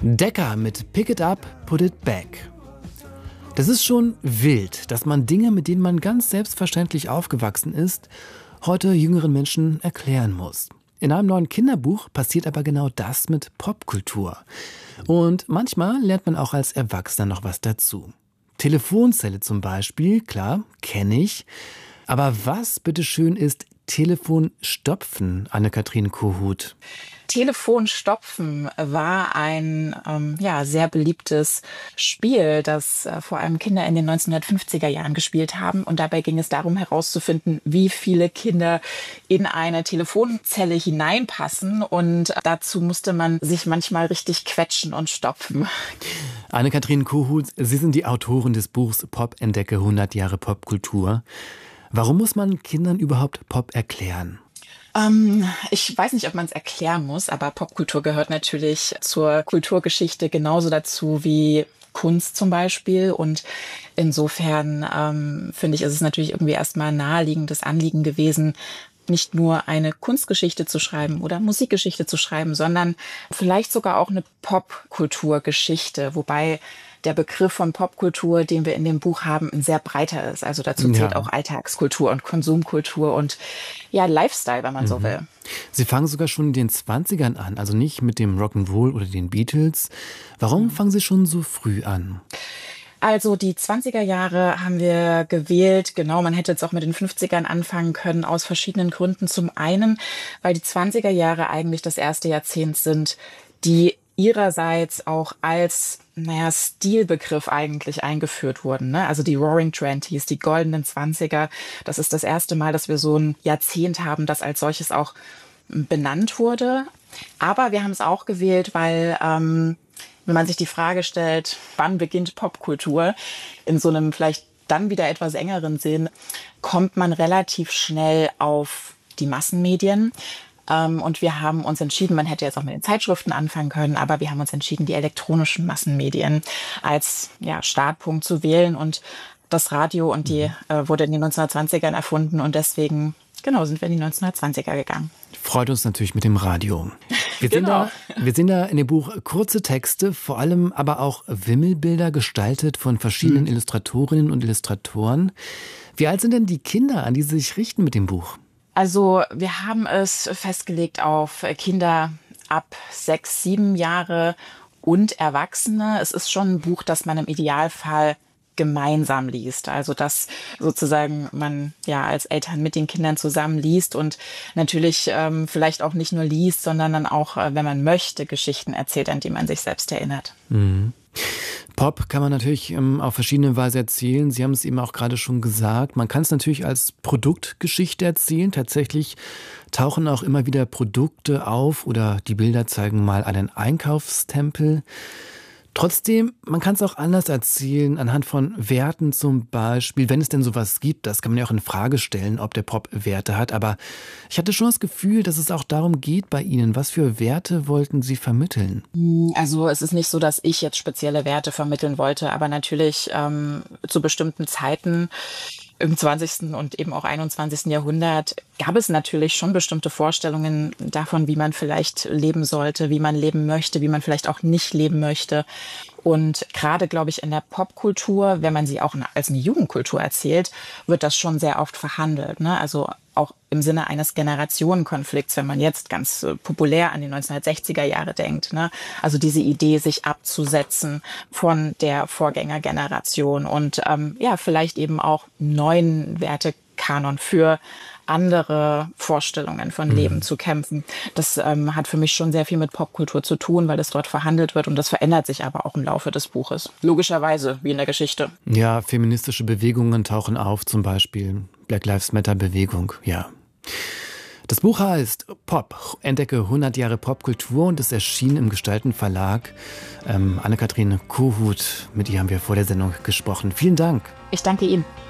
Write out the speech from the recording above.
Decker mit Pick It Up, Put It Back. Das ist schon wild, dass man Dinge, mit denen man ganz selbstverständlich aufgewachsen ist, heute jüngeren Menschen erklären muss. In einem neuen Kinderbuch passiert aber genau das mit Popkultur. Und manchmal lernt man auch als Erwachsener noch was dazu. Telefonzelle zum Beispiel, klar, kenne ich. Aber was, bitteschön, ist Telefonstopfen, Anne-Kathrin Kohut? Telefonstopfen war ein sehr beliebtes Spiel, das vor allem Kinder in den 1950er Jahren gespielt haben. Und dabei ging es darum herauszufinden, wie viele Kinder in eine Telefonzelle hineinpassen. Und dazu musste man sich manchmal richtig quetschen und stopfen. Anne-Kathrin Kohut, Sie sind die Autorin des Buchs Pop entdecke 100 Jahre Popkultur. Warum muss man Kindern überhaupt Pop erklären? Ich weiß nicht, ob man es erklären muss, aber Popkultur gehört natürlich zur Kulturgeschichte genauso dazu wie Kunst zum Beispiel. Und insofern finde ich, ist es natürlich irgendwie erstmal ein naheliegendes Anliegen gewesen, nicht nur eine Kunstgeschichte zu schreiben oder Musikgeschichte zu schreiben, sondern vielleicht sogar auch eine Popkulturgeschichte, wobei der Begriff von Popkultur, den wir in dem Buch haben, ein sehr breiter ist. Also dazu zählt auch Alltagskultur und Konsumkultur und Lifestyle, wenn man so will. Sie fangen sogar schon in den 20ern an, also nicht mit dem Rock'n'Roll oder den Beatles. Warum fangen Sie schon so früh an? Also die 20er Jahre haben wir gewählt. Genau, man hätte jetzt auch mit den 50ern anfangen können, aus verschiedenen Gründen. Zum einen, weil die 20er Jahre eigentlich das erste Jahrzehnt sind, die ihrerseits auch als Stilbegriff eigentlich eingeführt wurden. Ne? Also die Roaring Twenties, die goldenen 20er. Das ist das erste Mal, dass wir so ein Jahrzehnt haben, das als solches auch benannt wurde. Aber wir haben es auch gewählt, weil wenn man sich die Frage stellt, wann beginnt Popkultur, in so einem vielleicht dann wieder etwas engeren Sinn, kommt man relativ schnell auf die Massenmedien. Und wir haben uns entschieden, man hätte jetzt auch mit den Zeitschriften anfangen können, aber wir haben uns entschieden, die elektronischen Massenmedien als Startpunkt zu wählen. Und das Radio und die wurde in den 1920ern erfunden und deswegen sind wir in die 1920er gegangen. Freut uns natürlich mit dem Radio. Wir sehen da in dem Buch kurze Texte, vor allem aber auch Wimmelbilder gestaltet von verschiedenen Illustratorinnen und Illustratoren. Wie alt sind denn die Kinder, an die Sie sich richten mit dem Buch? Also wir haben es festgelegt auf Kinder ab 6, 7 Jahre und Erwachsene. Es ist schon ein Buch, das man im Idealfall gemeinsam liest. Also dass sozusagen man als Eltern mit den Kindern zusammen liest und natürlich vielleicht auch nicht nur liest, sondern dann auch, wenn man möchte, Geschichten erzählt, an die man sich selbst erinnert. Mhm. Pop kann man natürlich auf verschiedene Weise erzählen. Sie haben es eben auch gerade schon gesagt. Man kann es natürlich als Produktgeschichte erzählen. Tatsächlich tauchen auch immer wieder Produkte auf oder die Bilder zeigen mal einen Einkaufstempel. Trotzdem, man kann es auch anders erzählen, anhand von Werten zum Beispiel, wenn es denn sowas gibt. Das kann man ja auch in Frage stellen, ob der Pop Werte hat. Aber ich hatte schon das Gefühl, dass es auch darum geht bei Ihnen. Was für Werte wollten Sie vermitteln? Also es ist nicht so, dass ich jetzt spezielle Werte vermitteln wollte, aber natürlich zu bestimmten Zeiten im 20. und eben auch 21. Jahrhundert gab es natürlich schon bestimmte Vorstellungen davon, wie man vielleicht leben sollte, wie man leben möchte, wie man vielleicht auch nicht leben möchte. Und gerade, glaube ich, in der Popkultur, wenn man sie auch als eine Jugendkultur erzählt, wird das schon sehr oft verhandelt. Ne? Also auch im Sinne eines Generationenkonflikts, wenn man jetzt ganz populär an die 1960er Jahre denkt. Ne? Also diese Idee, sich abzusetzen von der Vorgängergeneration und vielleicht eben auch neuen Wertekanon für andere Vorstellungen von Leben zu kämpfen. Das hat für mich schon sehr viel mit Popkultur zu tun, weil das dort verhandelt wird und das verändert sich aber auch im Laufe des Buches. Logischerweise, wie in der Geschichte. Ja, feministische Bewegungen tauchen auf, zum Beispiel Black Lives Matter Bewegung, ja. Das Buch heißt Pop, entdecke 100 Jahre Popkultur und es erschien im Gestalten Verlag. Anne-Kathrin Kohut, mit ihr haben wir vor der Sendung gesprochen. Vielen Dank. Ich danke Ihnen.